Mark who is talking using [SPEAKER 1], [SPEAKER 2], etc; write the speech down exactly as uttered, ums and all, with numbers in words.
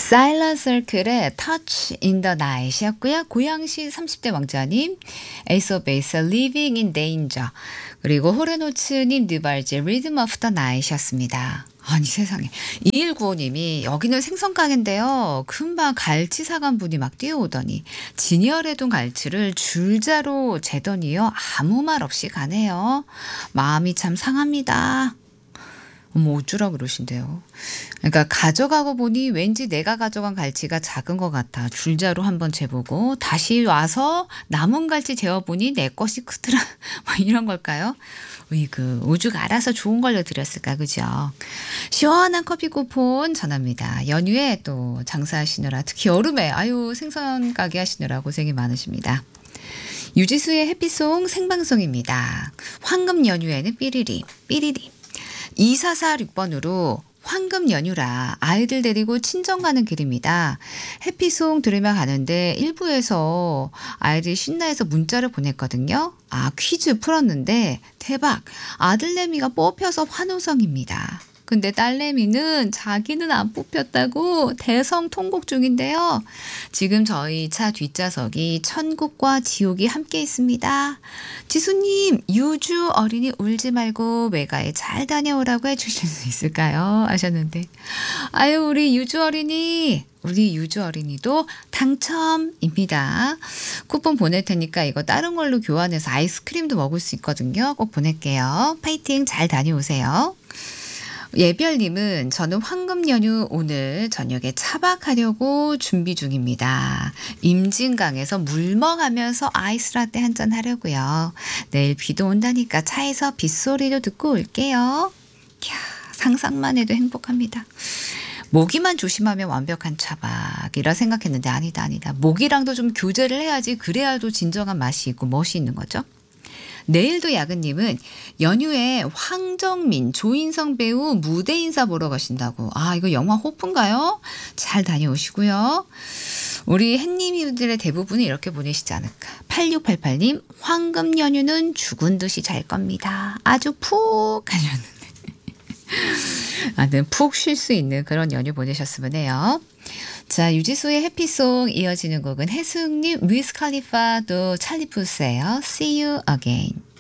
[SPEAKER 1] 사일런 서클의 Touch in the Night이었고요. 고양시 삼십 대 왕자님, 에이스 오브 베이스 Living in Danger, 그리고 호레노츠님 느발지 Rhythm of the Night이었습니다. 아니 세상에. 이일구오님이 여기는 생선가게인데요. 금방 갈치 사간 분이 막 뛰어오더니 진열해 둔 갈치를 줄자로 재더니요. 아무 말 없이 가네요. 마음이 참 상합니다. 어머 어쩌라 그러신대요. 그러니까 가져가고 보니 왠지 내가 가져간 갈치가 작은 것 같아. 줄자로 한번 재보고 다시 와서 남은 갈치 재어보니 내 것이 크더라. 뭐 이런 걸까요? 으이그 오죽 알아서 좋은 걸로 드렸을까 그죠? 시원한 커피 쿠폰 전합니다. 연휴에 또 장사하시느라 특히 여름에 아유 생선 가게 하시느라 고생이 많으십니다. 유지수의 해피송 생방송입니다. 황금 연휴에는 삐리리 삐리리 이사사육번으로 황금 연휴라 아이들 데리고 친정 가는 길입니다. 해피송 들으며 가는데 일부에서 아이들이 신나해서 문자를 보냈거든요. 아 퀴즈 풀었는데 대박 아들내미가 뽑혀서 환호성입니다. 근데 딸내미는 자기는 안 뽑혔다고 대성통곡 중인데요. 지금 저희 차 뒷좌석이 천국과 지옥이 함께 있습니다. 지수님 유주 어린이 울지 말고 외가에 잘 다녀오라고 해주실 수 있을까요? 하셨는데 아유 우리 유주 어린이 우리 유주 어린이도 당첨입니다. 쿠폰 보낼 테니까 이거 다른 걸로 교환해서 아이스크림도 먹을 수 있거든요. 꼭 보낼게요. 파이팅 잘 다녀오세요. 예별님은 저는 황금 연휴 오늘 저녁에 차박하려고 준비 중입니다. 임진강에서 물 먹으면서 아이스라떼 한잔 하려고요. 내일 비도 온다니까 차에서 빗소리도 듣고 올게요. 캬, 상상만 해도 행복합니다. 모기만 조심하면 완벽한 차박이라 생각했는데 아니다 아니다. 모기랑도 좀 교제를 해야지 그래야도 진정한 맛이 있고 멋이 있는 거죠. 내일도 야근님은 연휴에 황정민, 조인성 배우 무대 인사 보러 가신다고. 아 이거 영화 호프인가요? 잘 다녀오시고요. 우리 햇님들의 대부분은 이렇게 보내시지 않을까. 팔육팔팔님 황금 연휴는 죽은 듯이 잘 겁니다. 아주 푹 하셨는데. 아, 푹 쉴 수 있는 그런 연휴 보내셨으면 해요. 자, 유지수의 해피송 이어지는 곡은 해승님, 위스 칼리파 또 찰리 푸스예요. See you again.